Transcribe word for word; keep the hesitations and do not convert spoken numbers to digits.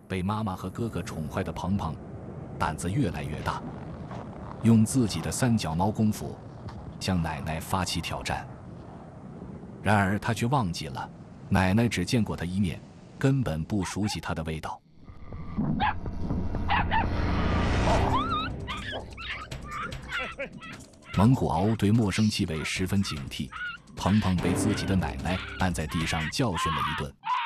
被妈妈和哥哥宠坏的鹏鹏，胆子越来越大，用自己的三脚猫功夫向奶奶发起挑战。然而他却忘记了，奶奶只见过他一面，根本不熟悉他的味道。蒙古獒对陌生气味十分警惕，鹏鹏被自己的奶奶按在地上教训了一顿。